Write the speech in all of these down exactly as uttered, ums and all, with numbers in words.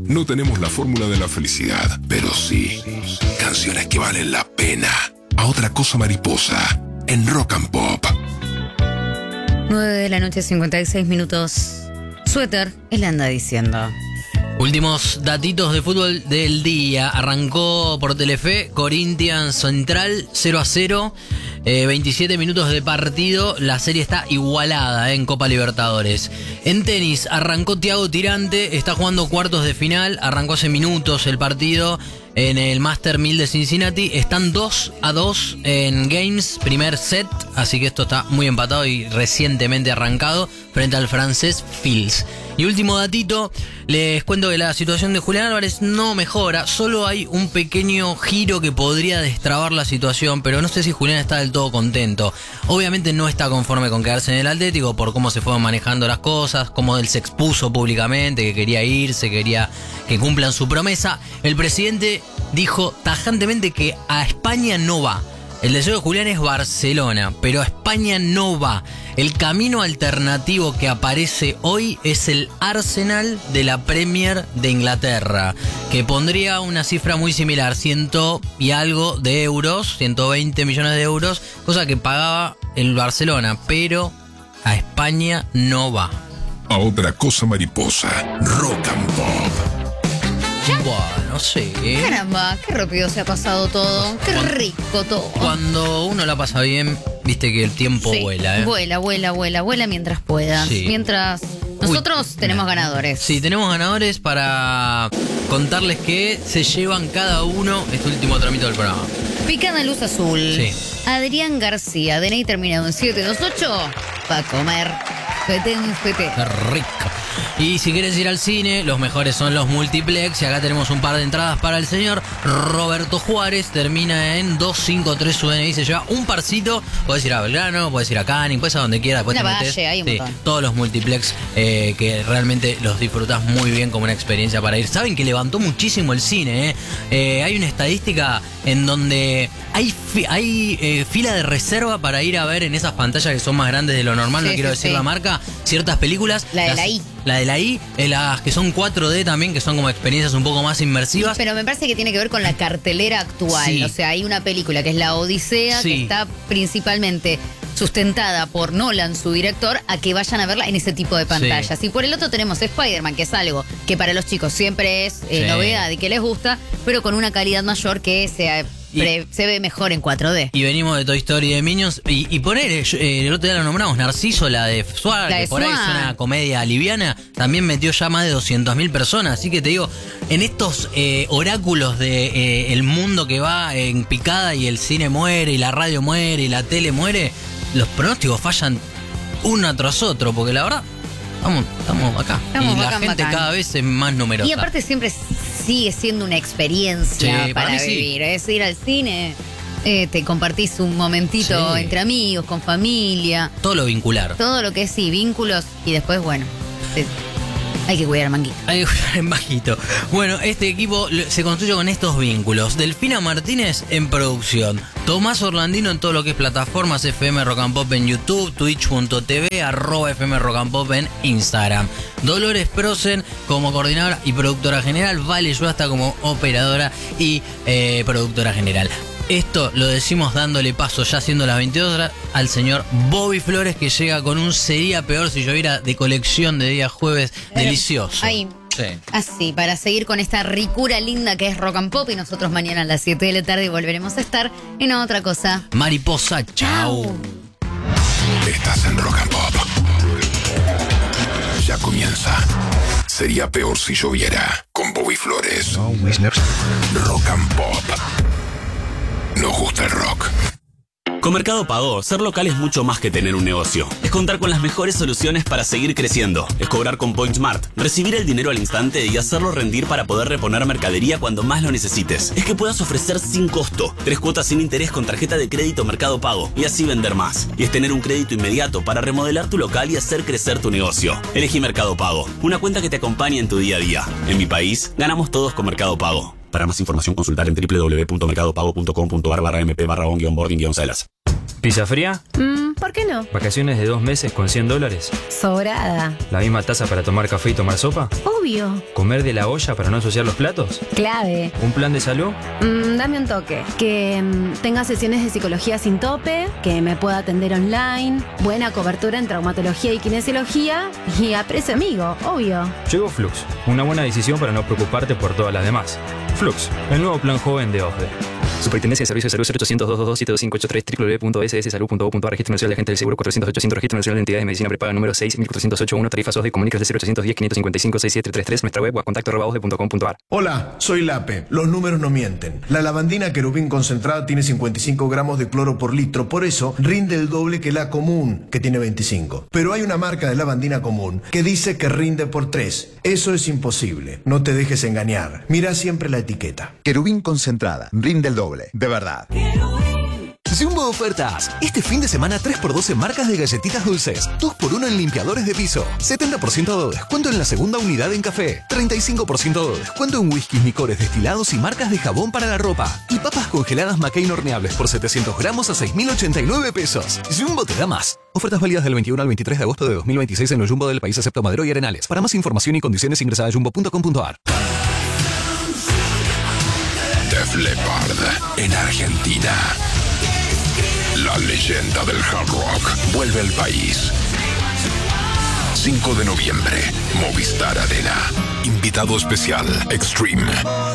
No tenemos la fórmula de la felicidad, pero sí canciones que valen la pena. A Otra Cosa Mariposa, en Rock and Pop. nueve de la noche, cincuenta y seis minutos. Suéter, él anda diciendo. Últimos datitos de fútbol del día. Arrancó por Telefe, Corinthians Central cero a cero. Eh, veintisiete minutos de partido. La serie está igualada eh, en Copa Libertadores. En tenis, arrancó Thiago Tirante. Está jugando cuartos de final. Arrancó hace minutos el partido en el Master mil de Cincinnati. Están dos a dos en games, primer set. Así que esto está muy empatado y recientemente arrancado frente al francés Fils. Y último datito, les cuento que la situación de Julián Álvarez no mejora. Solo hay un pequeño giro que podría destrabar la situación, pero no sé si Julián está del todo contento. Obviamente no está conforme con quedarse en el Atlético por cómo se fueron manejando las cosas, cómo él se expuso públicamente, que quería irse, quería que cumplan su promesa. El presidente dijo tajantemente que a España no va. El deseo de Julián es Barcelona, pero a España no va. El camino alternativo que aparece hoy es el Arsenal de la Premier de Inglaterra, que pondría una cifra muy similar, ciento y algo de euros, ciento veinte millones de euros, cosa que pagaba el Barcelona, pero a España no va. A Otra Cosa Mariposa, Rock and Pop. Bueno, sí. Caramba, qué rápido se ha pasado todo. Qué rico todo. Cuando uno la pasa bien, viste que el tiempo Sí, vuela, ¿eh? Vuela, vuela, vuela, vuela mientras puedas. Sí. Mientras nosotros Uy, tenemos nah. ganadores. Sí, tenemos ganadores para contarles que se llevan cada uno este último tramito del programa. Picada Luz Azul. Sí. Adrián García, D N I terminado en siete dos ocho. Pa' comer. Fete en fete. Qué rico. Y si quieres ir al cine, los mejores son los multiplex. Y acá tenemos un par de entradas para el señor Roberto Juárez. Termina en dos cinco tres su D N I. Se lleva un parcito. Puedes ir a Belgrano, puedes ir a Canning, puedes ir a donde quieras. Después Una te metes. Valle, hay un Sí, montón. todos los multiplex eh, que realmente los disfrutás muy bien como una experiencia para ir. Saben que levantó muchísimo el cine. Eh? Eh, hay una estadística en donde hay, fi- hay eh, fila de reserva para ir a ver en esas pantallas que son más grandes de lo normal. Sí, no quiero sí, decir sí. la marca. Ciertas películas. La de las- la I. La de la I, eh, las que son cuatro D también, que son como experiencias un poco más inmersivas. Pero me parece que tiene que ver con la cartelera actual. Sí. O sea, hay una película que es La Odisea, Sí. que está principalmente sustentada por Nolan, su director, a que vayan a verla en ese tipo de pantallas. Y por el otro tenemos Spider-Man, que es algo que para los chicos siempre es eh, Sí. novedad y que les gusta, pero con una calidad mayor que se, Y- pre- se ve mejor en cuatro D. Y venimos de Toy Story y de Minions. Y, y poner, eh, yo, eh, el otro día lo nombramos, Narciso, la de Suar, La que de por ahí es Swan. una comedia liviana, también metió ya más de doscientas mil personas. Así que te digo, en estos eh, oráculos de eh, el mundo que va en picada y el cine muere, y la radio muere, y la tele muere, los pronósticos fallan uno tras otro, porque la verdad, estamos, estamos acá. Estamos y la bacán, gente bacán. cada vez es más numerosa. Y aparte siempre sigue siendo una experiencia Sí, para, para mí sí. vivir. Es ir al cine, eh, te compartís un momentito Sí. entre amigos, con familia, Todo lo vincular. todo lo que es, sí, vínculos, y después, bueno, te- hay que cuidar manguito. Hay que jugar en bajito. Bueno, este equipo lo- se construye con estos vínculos. Delfina Martínez en producción. Tomás Orlandino en todo lo que es plataformas, F M Rock and Pop en YouTube, twitch punto t v, arroba F M Rock and Pop en Instagram. Dolores Prosen como coordinadora y productora general. Vale Yuasta como operadora y eh, productora general. Esto lo decimos dándole paso, ya siendo las veintidós horas, al señor Bobby Flores, que llega con un Sería Peor si lloviera de colección de día jueves delicioso. Ahí. Sí. Así, para seguir con esta ricura linda que es Rock and Pop, y nosotros mañana a las siete de la tarde volveremos a estar en otra cosa. Mariposa, chao. Estás en Rock and Pop. Ya comienza. Sería peor si lloviera. Con Bobby Flores. Rock and Pop. Nos gusta el rock. Con Mercado Pago, ser local es mucho más que tener un negocio. Es contar con las mejores soluciones para seguir creciendo. Es cobrar con PointSmart, recibir el dinero al instante y hacerlo rendir para poder reponer mercadería cuando más lo necesites. Es que puedas ofrecer sin costo, tres cuotas sin interés con tarjeta de crédito Mercado Pago y así vender más. Y es tener un crédito inmediato para remodelar tu local y hacer crecer tu negocio. Elegí Mercado Pago, una cuenta que te acompañe en tu día a día. En mi país, ganamos todos con Mercado Pago. Para más información, consultar en w w w punto mercadopago punto com punto a r barra m p barra on guión boarding guión celas. ¿Pizza fría? Mm, ¿por qué no? ¿Vacaciones de dos meses con cien dólares? Sobrada. ¿La misma taza para tomar café y tomar sopa? Obvio. ¿Comer de la olla para no ensuciar los platos? Clave. ¿Un plan de salud? Mm, dame un toque. Que mm, tenga sesiones de psicología sin tope, que me pueda atender online, buena cobertura en traumatología y kinesiología y a precio amigo, obvio. Llegó Flux, una buena decisión para no preocuparte por todas las demás. Flux, el nuevo plan joven de O S D E. Superintendencia de Servicios de Salud cero ochocientos, doscientos veintidós, siete dos cinco ocho tres, doble u doble u doble u punto ese ese salud punto gov punto a r. Registro Nacional de Agentes del Seguro cuatrocientos ochocientos. Registro Nacional de Entidades de Medicina Prepaga número seis mil cuatrocientos ochenta y uno. Tarifas O S D E. Comunicas de cero ochocientos diez, quinientos cincuenta y cinco, sesenta y siete treinta y tres. Nuestra web o a contacto arroba o s d e punto com punto a r. Hola, soy Lape. Los números no mienten. La lavandina Querubín concentrada tiene cincuenta y cinco gramos de cloro por litro. Por eso rinde el doble que la común, que tiene veinticinco. Pero hay una marca de lavandina común que dice que rinde por tres. Eso es imposible. No te dejes engañar. Mira siempre la etiqueta. Querubín concentrada. Rinde el doble. De verdad. Jumbo Ofertas. Este fin de semana tres por doce marcas de galletitas dulces. dos por uno en limpiadores de piso. setenta por ciento de descuento en la segunda unidad en café. treinta y cinco por ciento de descuento en whiskies, licores destilados y marcas de jabón para la ropa. Y papas congeladas McCain horneables por setecientos gramos a seis mil ochenta y nueve pesos. Jumbo te da más. Ofertas válidas del veintiuno al veintitrés de agosto de dos mil veintiséis en los Jumbo del país excepto Madero y Arenales. Para más información y condiciones ingresa a jumbo punto com punto a r. Def Leppard en Argentina. La leyenda del hard rock vuelve al país. cinco de noviembre, Movistar Arena. Invitado especial, Extreme.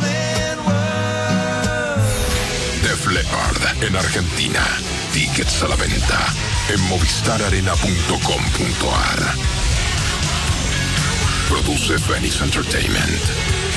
Def Leppard en Argentina. Tickets a la venta en movistar arena punto com punto a r. Produce Phoenix Entertainment.